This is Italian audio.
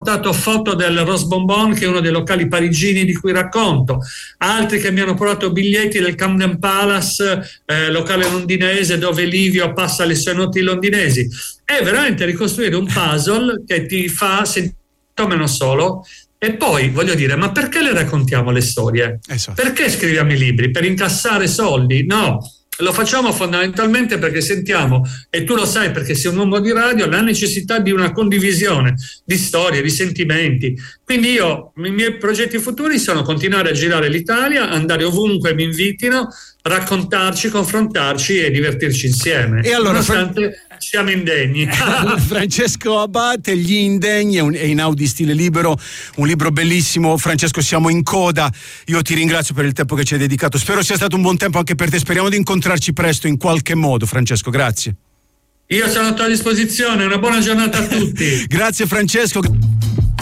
portato foto del Rose Bonbon, che è uno dei locali parigini di cui racconto, altri che mi hanno portato biglietti del Camden Palace, locale londinese dove Livio passa le sue notti londinesi. È veramente ricostruire un puzzle che ti fa sentire meno solo. E poi voglio dire, ma perché le raccontiamo le storie? Esatto. Perché scriviamo i libri? Per incassare soldi? No, lo facciamo fondamentalmente perché sentiamo, e tu lo sai perché sei un uomo di radio, la necessità di una condivisione di storie, di sentimenti. Quindi io, i miei progetti futuri sono continuare a girare l'Italia, andare ovunque mi invitino, raccontarci, confrontarci e divertirci insieme. E allora, nonostante siamo indegni. Francesco Abate, Gli indegni, è in Audi stile libero, un libro bellissimo. Francesco, siamo in coda, io ti ringrazio per il tempo che ci hai dedicato, spero sia stato un buon tempo anche per te, speriamo di incontrarci presto in qualche modo. Francesco, grazie. Io sono a tua disposizione, una buona giornata a tutti. Grazie Francesco.